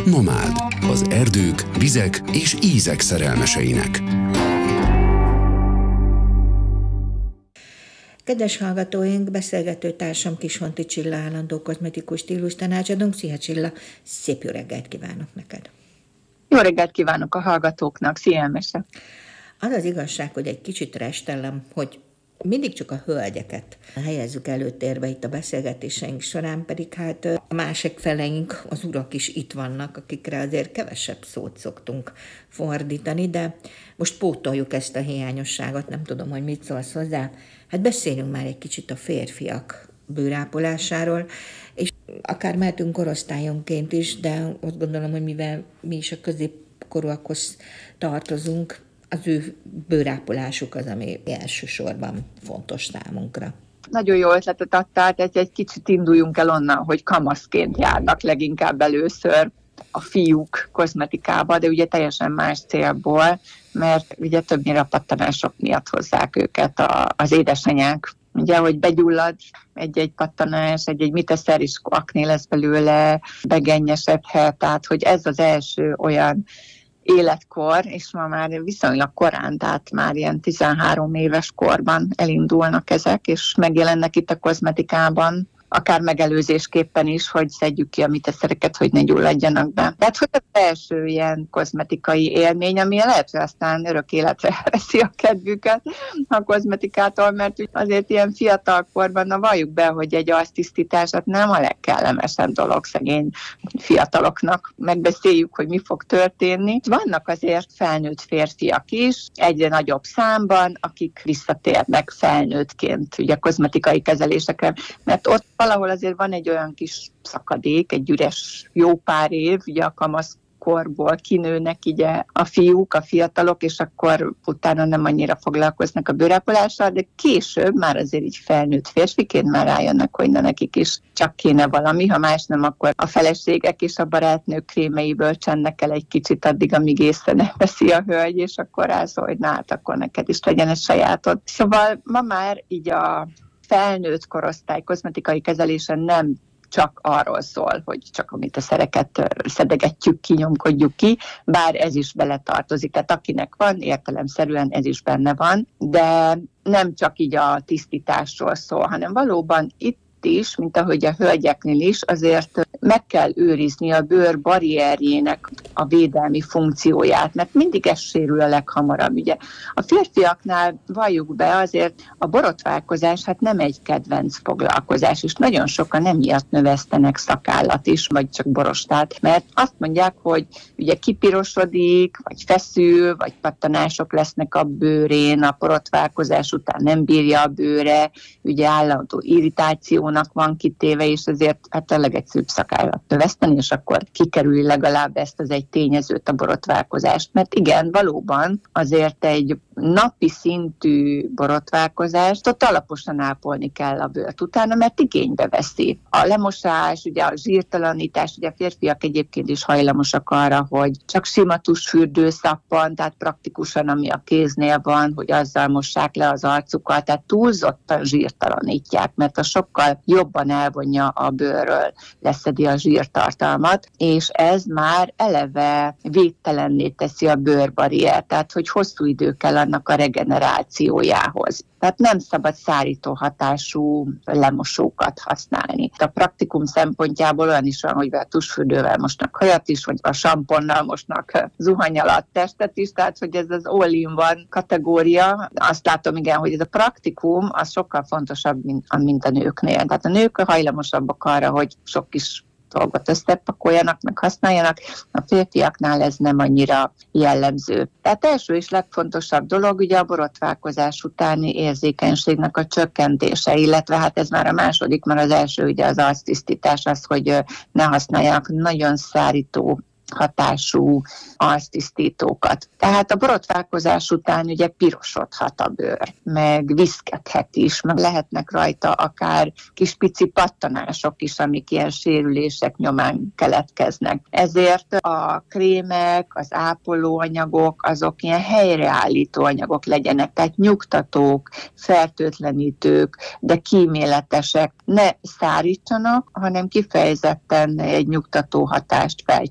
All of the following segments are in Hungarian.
Nomád, az erdők, vizek és ízek szerelmeseinek. Kedves hallgatóink, beszélgető társam Kisfonti Csilla, állandó kozmetikus stílus tanácsadónk. Szia Csilla, szép jó reggelt kívánok neked! Jó reggelt kívánok a hallgatóknak, szia Elmese! Az az igazság, hogy egy kicsit restellem, hogy mindig csak a hölgyeket helyezzük előtérbe itt a beszélgetéseink során, pedig hát a másik feleink, az urak is itt vannak, akikre azért kevesebb szót szoktunk fordítani, de most pótoljuk ezt a hiányosságot, nem tudom, hogy mit szólsz hozzá. Hát beszéljünk már egy kicsit a férfiak bőrápolásáról, és akár mehetünk korosztályonként is, de azt gondolom, hogy mivel mi is a középkorúakhoz tartozunk, az ő bőrápolásuk az, ami elsősorban fontos számunkra. Nagyon jó ötletet adtál, tehát egy kicsit induljunk el onnan, hogy kamaszként járnak leginkább először a fiúk kozmetikába, de ugye teljesen más célból, mert ugye többnyire a pattanások miatt hozzák őket az édesanyák. Ugye, hogy begyullad egy-egy pattanás, egy-egy miteszer is akné lesz belőle, begennyesedhet, tehát hogy ez az első olyan életkor, és ma már viszonylag korán, tehát már ilyen 13 éves korban elindulnak ezek, és megjelennek itt a kozmetikában, akár megelőzésképpen is, hogy szedjük ki a miteszereket, hogy ne gyulladjanak be. Tehát, hogy az első ilyen kozmetikai élmény, ami lehet, hogy aztán örök életre veszi a kedvüket a kozmetikától, mert azért ilyen fiatalkorban, na valljuk be, hogy egy arctisztítás nem a legkellemesebb dolog szegény fiataloknak. Megbeszéljük, hogy mi fog történni. Vannak azért felnőtt férfiak is, egyre nagyobb számban, akik visszatérnek felnőttként ugye kozmetikai kezelésekre, mert ott valahol azért van egy olyan kis szakadék, egy üres jó pár év, ugye a kamaszkorból kinőnek ugye a fiúk, a fiatalok, és akkor utána nem annyira foglalkoznak a bőrápolással, de később már azért így felnőtt férfiként már rájönnek, hogy nekik is csak kéne valami, ha más nem, akkor a feleségek és a barátnők krémeiből csennek el egy kicsit addig, amíg észre ne veszi a hölgy, és akkor rászól, hogy na hát akkor neked is legyen egy sajátod. Szóval ma már így a felnőtt korosztály kozmetikai kezelése nem csak arról szól, hogy csak amit a szereket szedegetjük, kinyomkodjuk ki, bár ez is beletartozik. Tehát akinek van, értelemszerűen ez is benne van, de nem csak így a tisztításról szól, hanem valóban itt is, mint ahogy a hölgyeknél is, azért meg kell őrizni a bőr barrierjének a védelmi funkcióját, mert mindig ez sérül a leghamarabb. Ugye a férfiaknál valljuk be, azért a borotválkozás hát nem egy kedvenc foglalkozás, és nagyon sokan emiatt növesztenek szakállat is, vagy csak borostát, mert azt mondják, hogy ugye kipirosodik, vagy feszül, vagy pattanások lesznek a bőrén, a borotválkozás után nem bírja a bőre, ugye állandó irritációnak van kitéve, és azért hát a legegyszerűbb szakállat növeszteni, és akkor kikerüli legalább ezt az egy tényezőt, a borotválkozást. Mert igen, valóban azért egy napi szintű borotválkozást ott alaposan ápolni kell a bőrt utána, mert igénybe veszi. A lemosás, ugye a zsírtalanítás, ugye a férfiak egyébként is hajlamosak arra, hogy csak sima tusfürdőszappan, tehát praktikusan, ami a kéznél van, hogy azzal mossák le az arcukat, tehát túlzottan zsírtalanítják, mert a sokkal jobban elvonja a bőrről, leszedi a zsírtartalmat, és ez már eleve védtelenné teszi a bőrbarriert, tehát hogy hosszú idő kell annak a regenerációjához. Tehát nem szabad szárító hatású lemosókat használni. A praktikum szempontjából olyan is van, hogy a tusfürdővel mosnak hajat is, vagy a samponnal mosnak zuhany alatt testet is, tehát hogy ez az all-in-one kategória. Azt látom, igen, hogy ez a praktikum az sokkal fontosabb, mint a nőknél. Tehát a nők hajlamosabbak arra, hogy sok kis dolgot összepakoljanak, meg használjanak, a férfiaknál ez nem annyira jellemző. Tehát első és legfontosabb dolog ugye a borotválkozás utáni érzékenységnek a csökkentése, illetve hát ez már a második, mert az első ugye az arctisztítás az, hogy ne használjanak nagyon szárító hatású arctisztítókat. Tehát a borotválkozás után ugye pirosodhat a bőr, meg viszkethet is, meg lehetnek rajta akár kis pici pattanások is, amik ilyen sérülések nyomán keletkeznek. Ezért a krémek, az ápolóanyagok, azok ilyen helyreállító anyagok legyenek, tehát nyugtatók, fertőtlenítők, de kíméletesek. Ne szárítsanak, hanem kifejezetten egy nyugtató hatást fejtsenek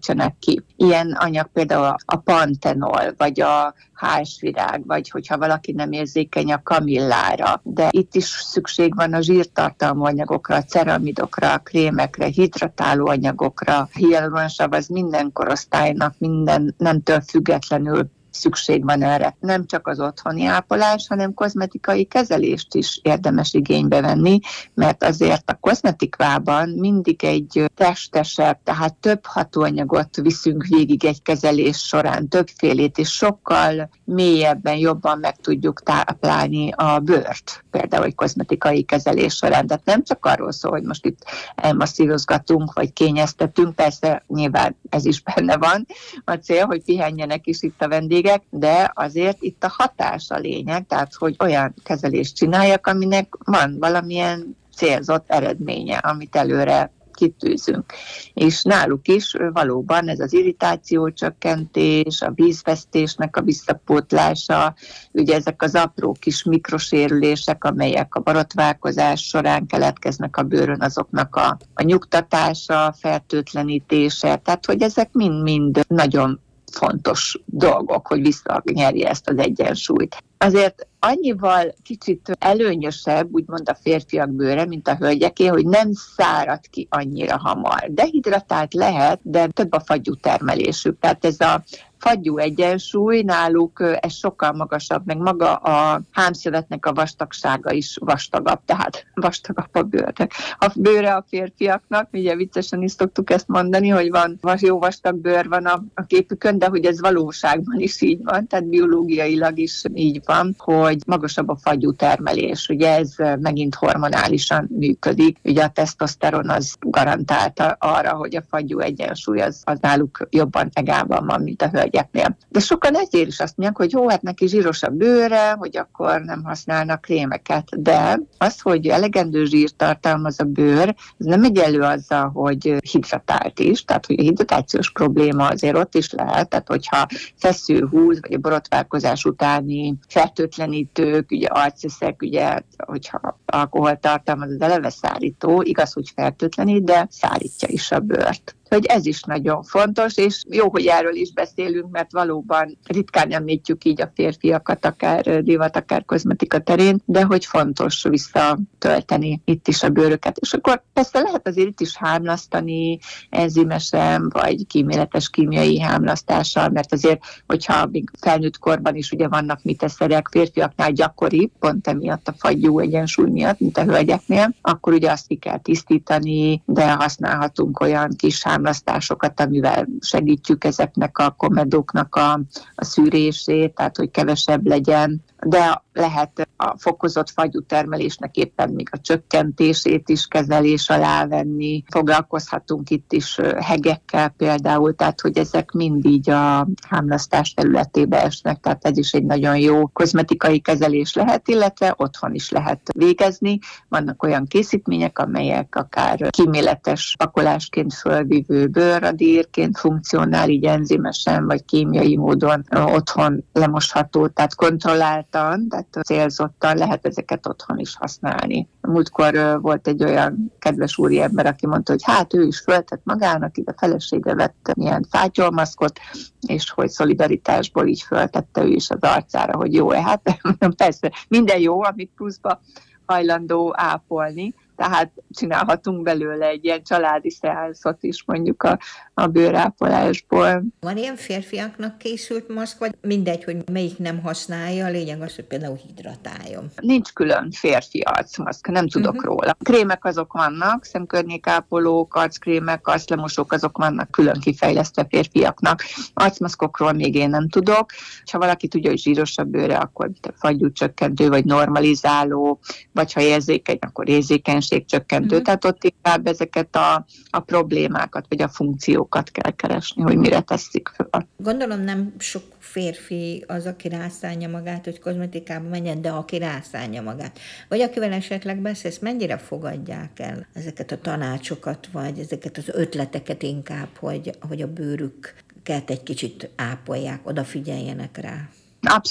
ki. Ilyen anyag például a pantenol, vagy a hálsvirág, vagy hogyha valaki nem érzékeny a kamillára. De itt is szükség van a zsírtartalmú anyagokra, a ceramidokra, a krémekre, hidratáló anyagokra. Hialuronsav az minden korosztálynak, minden nemtől függetlenül szükség van erre. Nem csak az otthoni ápolás, hanem kozmetikai kezelést is érdemes igénybe venni, mert azért a kozmetikában mindig egy testesebb, tehát több hatóanyagot viszünk végig egy kezelés során, többfélét, és sokkal mélyebben, jobban meg tudjuk táplálni a bőrt, például egy kozmetikai kezelés során. Tehát nem csak arról szól, hogy most itt elmasszírozgatunk, vagy kényeztetünk, persze nyilván ez is benne van, a cél, hogy pihenjenek is itt a vendégek, de azért itt a hatás a lényeg, tehát hogy olyan kezelést csináljak, aminek van valamilyen célzott eredménye, amit előre kitűzünk. És náluk is valóban ez az irritációcsökkentés, a vízvesztésnek a visszapótlása, ugye ezek az apró kis mikrosérülések, amelyek a borotválkozás során keletkeznek a bőrön, azoknak a nyugtatása, fertőtlenítése, tehát hogy ezek mind-mind nagyon fontos dolgok, hogy visszanyerje ezt az egyensúlyt. Azért annyival kicsit előnyösebb, úgymond a férfiak bőre, mint a hölgyeké, hogy nem szárad ki annyira hamar. Dehidratált lehet, de több a fagyú termelésük. Tehát ez a fagyú egyensúly náluk, ez sokkal magasabb, meg maga a hámszövetnek a vastagsága is vastagabb, tehát vastagabb a bőrnek. A bőre a férfiaknak, ugye viccesen is szoktuk ezt mondani, hogy van jó vastag bőr van a képükön, de hogy ez valóságban is így van, tehát biológiailag is így van, hogy magasabb a fagyú termelés. Ugye ez megint hormonálisan működik. Ugye a tesztoszteron az garantálta arra, hogy a fagyú egyensúly az náluk jobban egában van, mint a hölgyeknél. De sokan ezért is azt mondják, hogy jó, hát neki zsíros a bőre, hogy akkor nem használnak krémeket. De az, hogy elegendő zsírt tartalmaz a bőr, ez nem egyenlő azzal, hogy hidratált is, tehát hogy a hidratációs probléma azért ott is lehet, tehát hogyha feszül, húz, vagy a borotválkozás utáni fertőtlenítők, ugye arceszek, ugye, hogyha alkohol tartalmaz, az eleve szárító, igaz, hogy fertőtlenít, de szárítja is a bőrt. Hogy ez is nagyon fontos, és jó, hogy erről is beszélünk, mert valóban ritkán említjük így a férfiakat, akár divat, akár kozmetika terén, de hogy fontos visszatölteni itt is a bőröket. És akkor persze lehet azért itt is hámlasztani enzimesen, vagy kíméletes kémiai hámlasztással, mert azért, hogyha még felnőtt korban is ugye vannak miteszerek, férfiaknál gyakori, pont emiatt a fagyú egyensúly miatt, mint a hölgyeknél, akkor ugye azt ki kell tisztítani, de használhatunk olyan kis hámlasztásokat, amivel segítjük ezeknek a komedóknak a szűrését, tehát hogy kevesebb legyen, de lehet a fokozott fagyú termelésnek éppen még a csökkentését is kezelés alá venni. Foglalkozhatunk itt is hegekkel például, tehát hogy ezek mind így a hámlasztás területébe esnek, tehát ez is egy nagyon jó kozmetikai kezelés lehet, illetve otthon is lehet végezni. Vannak olyan készítmények, amelyek akár kíméletes pakolásként fölvívő bőrradírként funkcionál, így enzimesen vagy kémiai módon otthon lemosható, tehát kontrollált, tehát célzottan lehet ezeket otthon is használni. Múltkor volt egy olyan kedves úriember, aki mondta, hogy hát ő is föltett magának, így a felesége vett milyen fátyolmaszkot, és hogy szolidaritásból így föltette ő is az arcára, hogy jó-e. Hát persze minden jó, amit pluszba hajlandó ápolni, tehát csinálhatunk belőle egy ilyen családi szeánszot is mondjuk a bőrápolásból. Van ilyen férfiaknak készült maszk, vagy mindegy, hogy melyik nem használja, a lényeg az, hogy például hidratáljon? Nincs külön férfi arcmaszk, nem tudok róla. Krémek azok vannak, szemkörnyékápolók, arckrémek, arclemosók azok vannak külön kifejlesztve férfiaknak. Arcmaszkokról még én nem tudok. Ha valaki tudja, hogy zsíros a bőre, akkor fagyúcsökkentő vagy normalizáló, vagy ha érzékeny, akkor érzékenységcsökkentő. Tehát ott inkább ezeket a problémákat, vagy a funkciókat kell keresni, hogy mire tesszük föl. Gondolom nem sok férfi az, aki rászánja magát, hogy kozmetikába menjen, de aki rászánja magát. Vagy akivel esetleg beszélsz, mennyire fogadják el ezeket a tanácsokat, vagy ezeket az ötleteket inkább, hogy a bőrüket egy kicsit ápolják, odafigyeljenek rá?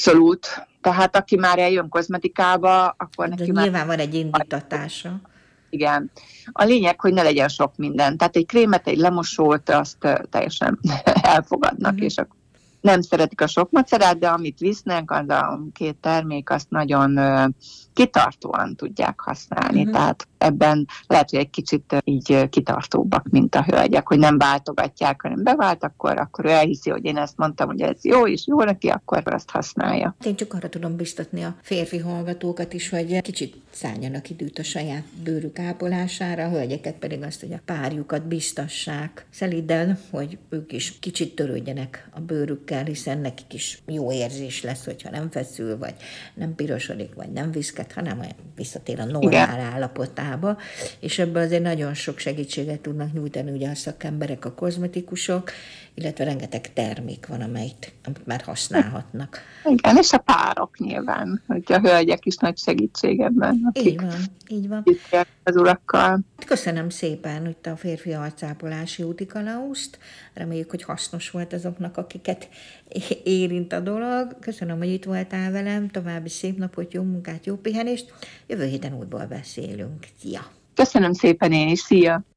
Abszolút. Tehát aki már eljön kozmetikába, akkor de neki nyilván van egy indítatása. Igen. A lényeg, hogy ne legyen sok minden. Tehát egy krémet, egy lemosót, azt teljesen elfogadnak, és akkor nem szeretik a sok macerát, de amit visznek, az a 2 termék, azt nagyon kitartóan tudják használni. Tehát ebben lehet, hogy egy kicsit így kitartóbbak, mint a hölgyek, hogy nem váltogatják, hanem bevált, akkor ő elhiszi, hogy én ezt mondtam, hogy ez jó, és jó neki, akkor azt használja. Én csak arra tudom biztatni a férfi hallgatókat is, hogy kicsit szálljanak időt a saját bőrük ápolására, a hölgyeket pedig azt, hogy a párjukat biztassák szeliddel, hogy ők is kicsit törődjenek a bőrükkel, hiszen nekik is jó érzés lesz, hogyha nem feszül, vagy nem pirosodik, vagy nem viszket, hanem visszatér a normál állapotába, és ebből azért nagyon sok segítséget tudnak nyújtani ugye a szakemberek, a kozmetikusok, illetve rengeteg termék van, amit már használhatnak. Igen, és a párok nyilván, hogy a hölgyek is nagy segítség ebben. Így van. Az urakkal. Köszönöm szépen itt a férfi arcápolási útikalauzt. Reméljük, hogy hasznos volt azoknak, akiket érint a dolog. Köszönöm, hogy itt voltál velem. További szép napot, jó munkát, jó pihenést. Jövő héten újból beszélünk. Szia! Köszönöm szépen én is. Szia!